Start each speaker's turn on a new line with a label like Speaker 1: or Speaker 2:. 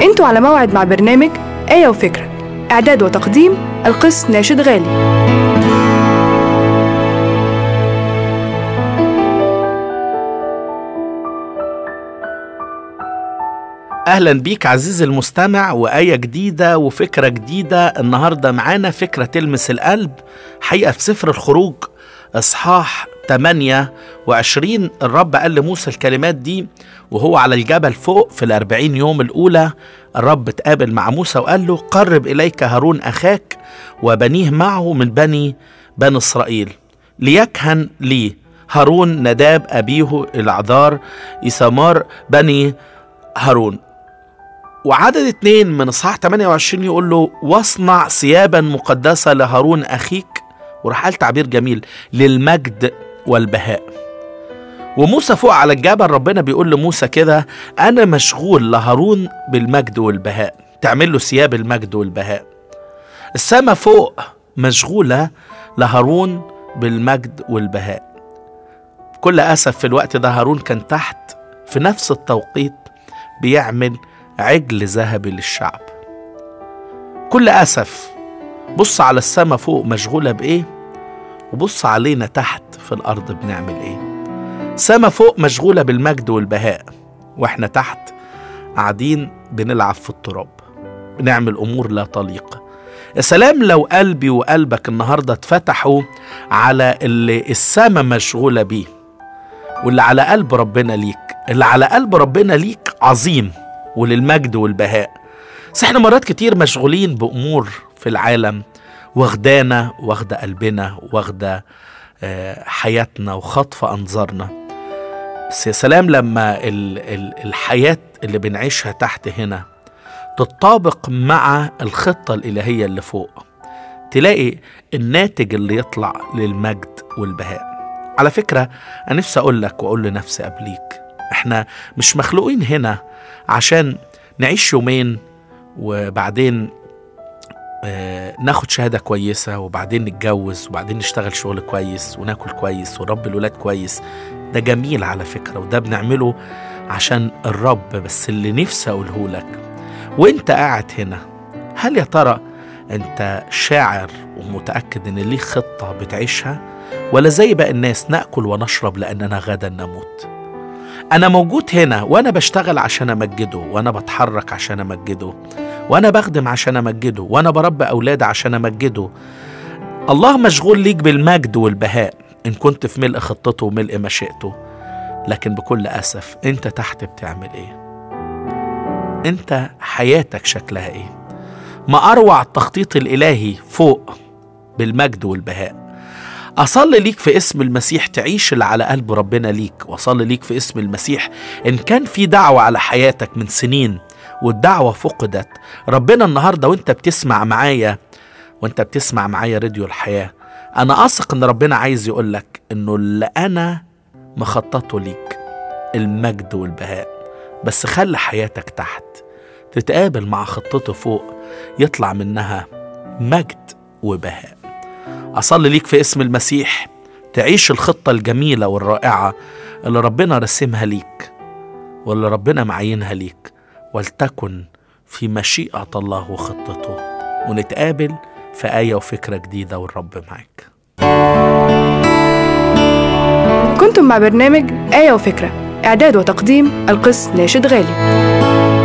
Speaker 1: انتوا على موعد مع برنامج آية وفكرة، إعداد وتقديم القس ناشد غالي.
Speaker 2: أهلا بيك عزيزي المستمع، وآية جديدة وفكرة جديدة. النهاردة معانا فكرة تلمس القلب، حقيقة في سفر الخروج إصحاح 28. الرب قال لموسى الكلمات دي وهو على الجبل فوق في 40 يوم الأولى. الرب تقابل مع موسى وقال له: قرب إليك هارون أخاك وبنيه معه من بني إسرائيل ليكهن لي، هارون نداب أبيه العذار إيثمار بني هارون. وعدد 2 من إصحاح 28 يقول له: واصنع ثيابا مقدسة لهارون أخيك، وراح قال تعبير جميل: للمجد والبهاء. وموسى فوق على الجبل ربنا بيقول لموسى كده: أنا مشغول لهارون بالمجد والبهاء، تعمل له ثياب المجد والبهاء. السماء فوق مشغولة لهارون بالمجد والبهاء. بكل أسف في الوقت ده هارون كان تحت في نفس التوقيت بيعمل عجل ذهبي للشعب. كل أسف بص على السماء فوق مشغولة بإيه، وبص علينا تحت في الأرض بنعمل إيه. سما فوق مشغولة بالمجد والبهاء، وإحنا تحت قاعدين بنلعب في التراب، بنعمل أمور لا تليق. يا سلام لو قلبي وقلبك النهاردة اتفتحوا على اللي السما مشغولة بيه، واللي على قلب ربنا ليك. اللي على قلب ربنا ليك عظيم وللمجد والبهاء. بس احنا مرات كتير مشغولين بأمور في العالم واخدانا، واخدة قلبنا، واخدة حياتنا، وخطفة أنظارنا. بس يا سلام لما الحياة اللي بنعيشها تحت هنا تتطابق مع الخطة الإلهية اللي فوق، تلاقي الناتج اللي يطلع للمجد والبهاء. على فكرة أنا نفسي أقول لك وأقول لنفسي قبليك، احنا مش مخلوقين هنا عشان نعيش يومين وبعدين ناخد شهادة كويسة وبعدين نتجوز وبعدين نشتغل شغل كويس وناكل كويس ونربي الولاد كويس. ده جميل على فكرة، وده بنعمله عشان الرب. بس اللي نفسي أقوله لك وانت قاعد هنا، هل يا ترى انت شاعر ومتأكد ان ليه خطة بتعيشها، ولا زي بقى الناس نأكل ونشرب لأننا غدا نموت؟ أنا موجود هنا وأنا بشتغل عشان أمجده، وأنا بتحرك عشان أمجده، وأنا بخدم عشان أمجده، وأنا بربي أولاد عشان أمجده. الله مشغول ليك بالمجد والبهاء إن كنت في ملء خطته وملء مشيئته. لكن بكل أسف أنت تحت بتعمل إيه؟ أنت حياتك شكلها إيه؟ ما أروع التخطيط الإلهي فوق بالمجد والبهاء. أصلي ليك في اسم المسيح تعيش اللي على قلب ربنا ليك، وأصلي ليك في اسم المسيح إن كان في دعوة على حياتك من سنين والدعوة فقدت، ربنا النهاردة وانت بتسمع معايا راديو الحياة، أنا أثق إن ربنا عايز يقولك إنه اللي أنا مخططه ليك المجد والبهاء. بس خلي حياتك تحت تتقابل مع خطته فوق، يطلع منها مجد وبهاء. أصلي ليك في اسم المسيح تعيش الخطة الجميلة والرائعة اللي ربنا رسمها ليك واللي ربنا معينها ليك، ولتكن في مشيئة الله وخطته. ونتقابل في آية وفكرة جديدة والرب معاك.
Speaker 1: كنتم مع برنامج آية وفكرة، إعداد وتقديم القس ناشد غالي.